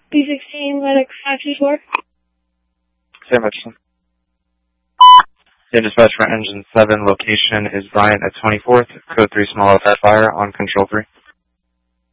B16, Linux 524. Sam Richardson. Yeah, dispatch for engine 7, location is Bryant at 24th, code 3 small F fire on control 3.